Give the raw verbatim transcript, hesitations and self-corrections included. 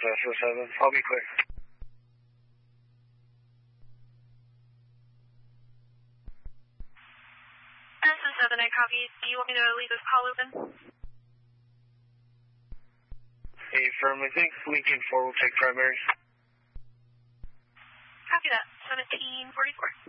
Delta S O seven. I'll be clear. S O seven, I copy. Do you want me to leave this call open? Hey, firm, I think Lincoln four will take primary. Copy that. seventeen forty-four.